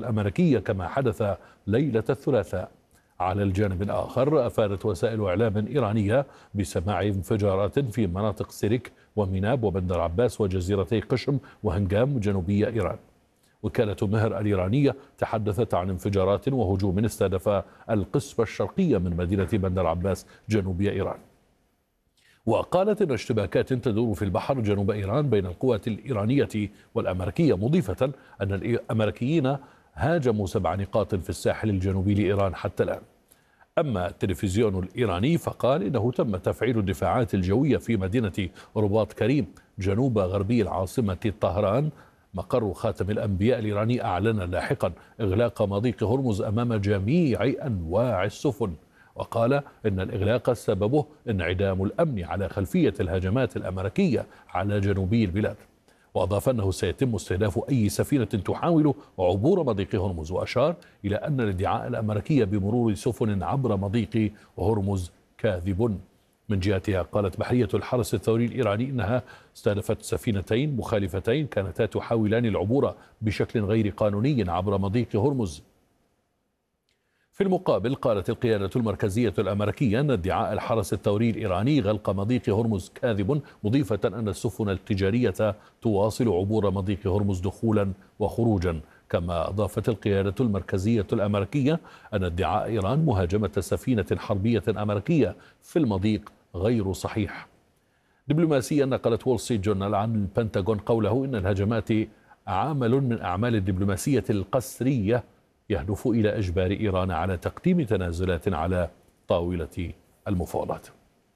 الأمريكية كما حدث ليلة الثلاثاء. على الجانب الآخر أفادت وسائل إعلام إيرانية بسماع انفجارات في مناطق سيرك ومناب وبندر عباس وجزيرتي قشم وهنجام جنوبية إيران. وكالة مهر الإيرانية تحدثت عن انفجارات وهجوم استهدف القسم الشرقي من مدينة بندر عباس جنوب إيران. وقالت إن اشتباكات تدور في البحر جنوب إيران بين القوات الإيرانية والأمريكية، مضيفة أن الأمريكيين هاجموا 7 نقاط في الساحل الجنوبي لإيران حتى الآن. أما التلفزيون الإيراني فقال إنه تم تفعيل الدفاعات الجوية في مدينة رباط كريم جنوب غربي العاصمة طهران. مقر خاتم الأنبياء الإيراني أعلن لاحقا إغلاق مضيق هرمز أمام جميع أنواع السفن، وقال إن الإغلاق سببه انعدام الأمن على خلفية الهجمات الأمريكية على جنوبي البلاد. وأضاف أنه سيتم استهداف أي سفينة تحاول عبور مضيق هرمز، وأشار إلى أن الادعاء الأمريكي بمرور سفن عبر مضيق هرمز كاذب. من جهتها قالت بحرية الحرس الثوري الإيراني إنها استهدفت سفينتين مخالفتين كانتا تحاولان العبور بشكل غير قانوني عبر مضيق هرمز. في المقابل قالت القيادة المركزية الأمريكية أن ادعاء الحرس الثوري الإيراني غلق مضيق هرمز كاذب، مضيفة أن السفن التجارية تواصل عبور مضيق هرمز دخولا وخروجا. كما أضافت القيادة المركزية الأمريكية أن ادعاء إيران مهاجمة سفينة حربية أمريكية في المضيق غير صحيح. دبلوماسيا نقلت وول ستريت جورنال عن البنتاغون قوله إن الهجمات عمل من أعمال الدبلوماسية القسرية يهدف إلى إجبار إيران على تقديم تنازلات على طاولة المفاوضات.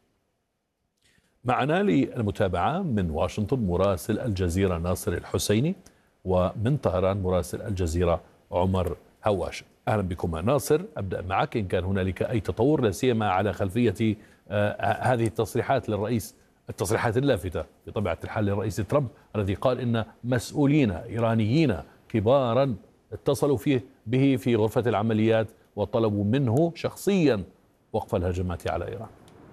معنا للمتابعة من واشنطن مراسل الجزيرة ناصر الحسيني، ومن طهران مراسل الجزيرة عمر هواش. أهلا بكم ناصر. أبدأ معك، إن كان هنالك أي تطور لا سيما على خلفية هذه التصريحات للرئيس، التصريحات اللافتة بطبيعة الحال للرئيس ترامب الذي قال إن مسؤولين إيرانيين كبارا اتصلوا به في غرفة العمليات وطلبوا منه شخصيا وقف الهجمات على إيران.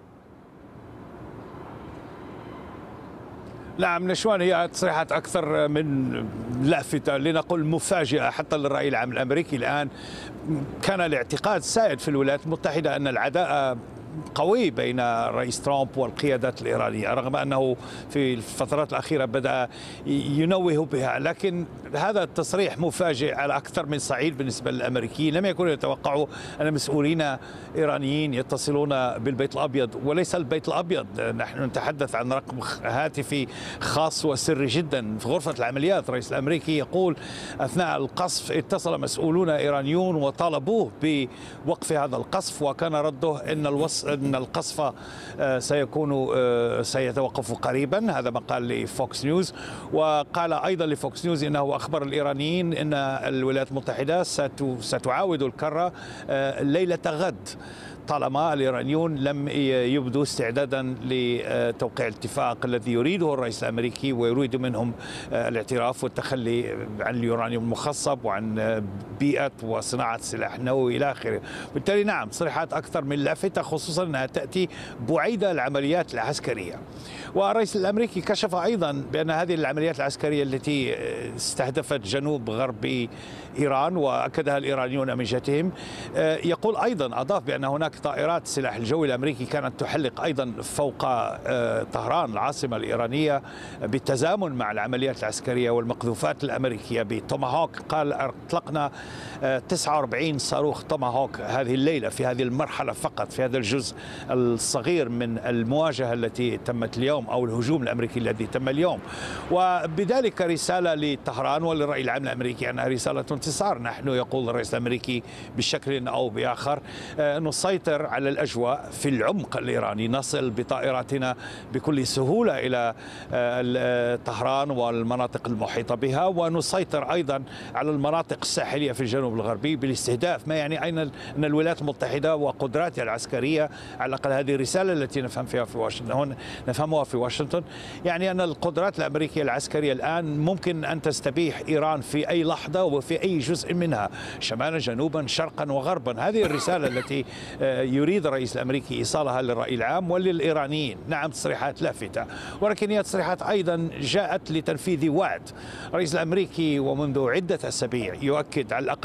نعم نشوان، هي تصريحات أكثر من لافتة، لنقل مفاجئة حتى للرأي العام الأمريكي. الآن كان الاعتقاد السائد في الولايات المتحدة أن العداء قوي بين الرئيس ترامب والقيادات الإيرانية، رغم أنه في الفترات الأخيرة بدأ ينوه بها، لكن هذا التصريح مفاجئ على أكثر من صعيد بالنسبة للأمريكيين. لم يكونوا يتوقعوا أن مسؤولين إيرانيين يتصلون بالبيت الأبيض، وليس البيت الأبيض، نحن نتحدث عن رقم هاتفي خاص وسري جدا في غرفة العمليات. الرئيس الأمريكي يقول أثناء القصف اتصل مسؤولون إيرانيون وطالبوه بوقف هذا القصف، وكان رده أن القصف سيتوقف قريبا. هذا ما قال لفوكس نيوز. وقال أيضا لفوكس نيوز إنه أخبر الإيرانيين أن الولايات المتحدة ستعاود الكرة ليلة غد، طالما الإيرانيون لم يبدوا استعدادا لتوقيع الاتفاق الذي يريده الرئيس الأمريكي، ويريد منهم الاعتراف والتخلي عن اليورانيوم المخصب وعن بيئة وصناعة السلاح النووي إلى آخره. بالتالي نعم، تصريحات أكثر من لافتة، خصوصا أنها تأتي بعيد العمليات العسكرية. والرئيس الأمريكي كشف أيضا بأن هذه العمليات العسكرية التي استهدفت جنوب غرب إيران وأكدها الإيرانيون من جهتهم، يقول أيضا، أضاف بأن هناك طائرات السلاح الجوي الأمريكي كانت تحلق أيضا فوق طهران العاصمة الإيرانية بالتزامن مع العمليات العسكرية والمقذوفات الأمريكية بتوماهوك. قال أطلقنا 49 صاروخ توماهوك هذه الليلة في هذه المرحلة فقط، في هذا الجزء الصغير من المواجهة التي تمت اليوم أو الهجوم الأمريكي الذي تم اليوم. وبذلك رسالة لطهران وللرأي العام الأمريكي أنها رسالة انتصار. نحن، يقول الرئيس الأمريكي بشكل أو بآخر، نسيطر على الأجواء في العمق الإيراني، نصل بطائراتنا بكل سهولة إلى طهران والمناطق المحيطة بها، ونسيطر أيضا على المناطق الساحلية في الجنوب الغربي بالاستهداف، ما يعني أن الولايات المتحدة وقدراتها العسكرية، على الأقل هذه الرسالة التي نفهمها في واشنطن، يعني أن القدرات الأمريكية العسكرية الآن ممكن أن تستبيح إيران في أي لحظة وفي أي جزء منها، شمالا جنوبا شرقا وغربا. هذه الرسالة التي يريد الرئيس الأمريكي إيصالها للرأي العام وللإيرانيين. نعم، تصريحات لافتة، ولكن هي تصريحات أيضا جاءت لتنفيذ وعد. الرئيس الأمريكي ومنذ عدة أسابيع يؤكد على الأقل